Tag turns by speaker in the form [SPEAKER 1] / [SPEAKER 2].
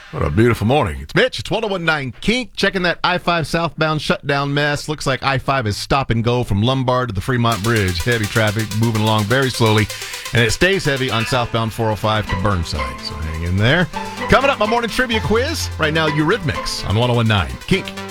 [SPEAKER 1] What a beautiful morning. It's Mitch. It's 1019 Kink. Checking that I-5 southbound shutdown mess. Looks like I-5 is stop and go from Lombard to the Fremont Bridge. Heavy traffic moving along very slowly. And it stays heavy on southbound 405 to Burnside. So hang in there. Coming up, my morning trivia quiz. Right now, Eurythmics on 1019 Kink.